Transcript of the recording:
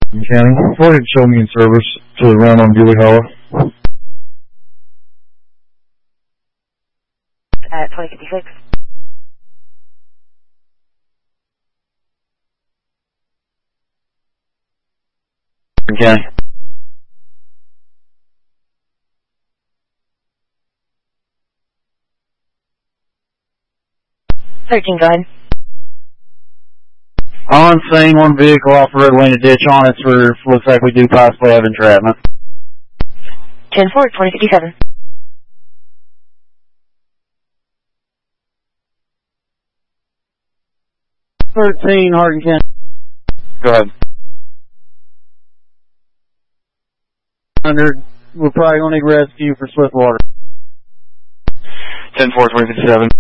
County, go ahead and show me in service to the run on Julie Hollow. At 2056. County. Searching gun. On scene, one vehicle off the roadway in a ditch on it for, looks like we do possibly have entrapment. 10-4, 2057. Hardin County. Go ahead. 100, we're probably going to need rescue for Swiftwater. 10-4, 2057.